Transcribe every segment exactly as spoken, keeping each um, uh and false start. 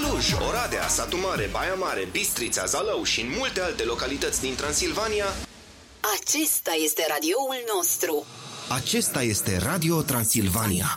Cluj, Oradea, Satu Mare, Baia Mare, Bistrița, Zalău și în multe alte localități din Transilvania. Acesta este radioul nostru. Acesta este Radio Transilvania.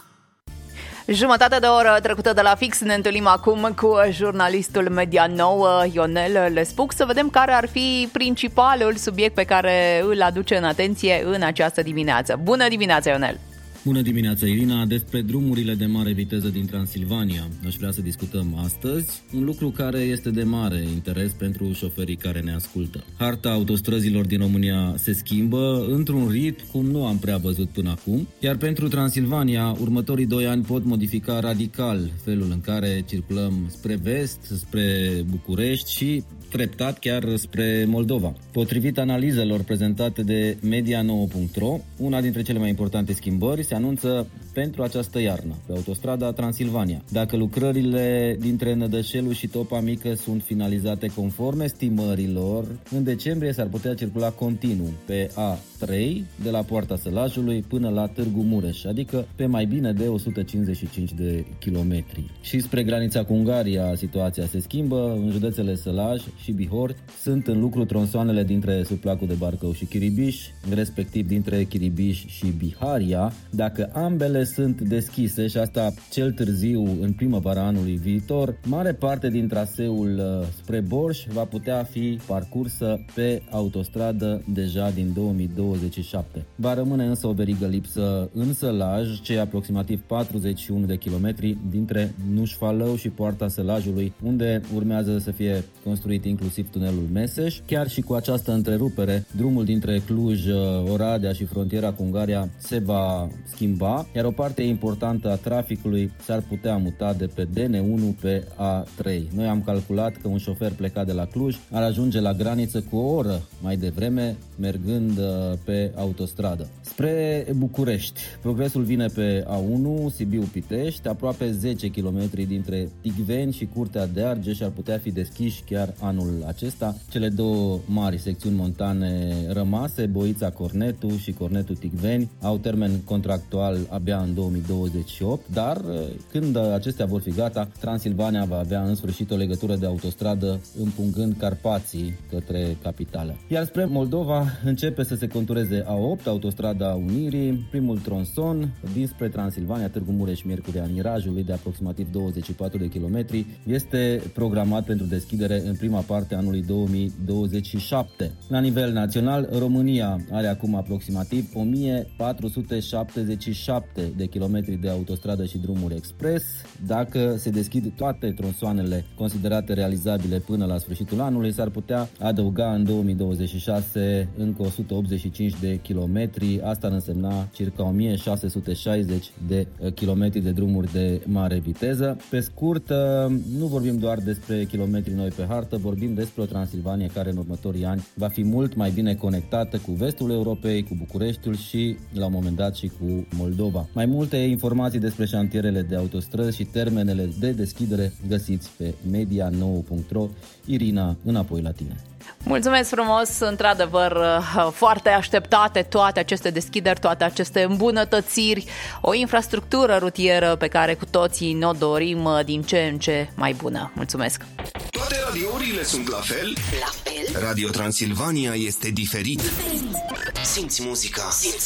Jumătate de oră trecută de la fix, ne întâlnim acum cu jurnalistul Media Nouă, Ionel Lespuc, să vedem care ar fi principalul subiect pe care îl aduce în atenție în această dimineață. Bună dimineața, Ionel! Bună dimineața, Irina! Despre drumurile de mare viteză din Transilvania aș vrea să discutăm astăzi, un lucru care este de mare interes pentru șoferii care ne ascultă. Harta autostrăzilor din România se schimbă într-un ritm cum nu am prea văzut până acum, iar pentru Transilvania următorii doi ani pot modifica radical felul în care circulăm spre vest, spre București și treptat chiar spre Moldova. Potrivit analizelor prezentate de media nouă punct ro, una dintre cele mai importante schimbări se anunță pentru această iarnă, pe autostrada Transilvania. Dacă lucrările dintre Nădășelu și Topa Mică sunt finalizate conform estimărilor, în decembrie s-ar putea circula continuu pe A trei, de la Poarta Sălajului până la Târgu Mureș, adică pe mai bine de o sută cincizeci și cinci de kilometri. Și spre granița cu Ungaria situația se schimbă, în județele Sălaj și Bihor sunt în lucru tronsoanele dintre Suplacul de Barcău și Chiribiș, respectiv dintre Chiribiș și Biharia. Dacă ambele sunt deschise, și asta cel târziu în primăvara anului viitor, mare parte din traseul spre Borș va putea fi parcursă pe autostradă deja din două mii douăzeci și șapte. Va rămâne însă o verigă lipsă în Sălaj, cei aproximativ patruzeci și unu de kilometri dintre Nușfalău și Poarta Sălajului, unde urmează să fie construit inclusiv tunelul Meseș. Chiar și cu această întrerupere, drumul dintre Cluj, Oradea și frontiera cu Ungaria se va schimba, iar o parte importantă a traficului s-ar putea muta de pe D N unu pe A trei. Noi am calculat că un șofer plecat de la Cluj ar ajunge la graniță cu o oră mai devreme, mergând pe autostradă. Spre București, progresul vine pe A unu, Sibiu-Pitești, aproape zece kilometri dintre Ticveni și Curtea de Argeș ar putea fi deschiși chiar anul acesta. Cele două mari secțiuni montane rămase, Boița-Cornetu și Cornetu-Ticveni, au termen contractual abia în două mii douăzeci și opt, dar când acestea vor fi gata, Transilvania va avea în sfârșit o legătură de autostradă împungând Carpații către capitală. Iar spre Moldova începe să se contureze A opt, autostrada Unirii, primul tronson dinspre Transilvania, Târgu Mureș-Miercurea Mirajului de aproximativ douăzeci și patru de kilometri este programat pentru deschidere în prima parte a anului două mii douăzeci și șapte. La nivel național, România are acum aproximativ o mie patru sute șaptezeci și șapte de kilometri de autostradă și drumuri expres. Dacă se deschid toate tronsoanele considerate realizabile până la sfârșitul anului, s-ar putea adăuga în două mii douăzeci și șase încă o sută optzeci și cinci de kilometri. Asta ar însemna circa o mie șase sute șaizeci de kilometri de drumuri de mare viteză. Pe scurt, nu vorbim doar despre kilometri noi pe hartă, vorbim despre o Transilvanie care în următorii ani va fi mult mai bine conectată cu vestul Europei, cu Bucureștiul și la un moment dat și cu Moldova. Mai multe informații despre șantierele de autostrăzi și termenele de deschidere găsiți pe media nouă punct ro. Irina, înapoi la tine. Mulțumesc frumos, într-adevăr foarte așteptate toate aceste deschideri, toate aceste îmbunătățiri, o infrastructură rutieră pe care cu toții ne-o dorim din ce în ce mai bună. Mulțumesc! Toate radiourile sunt la fel? La fel? Radio Transilvania este diferit. Simți muzica. Simți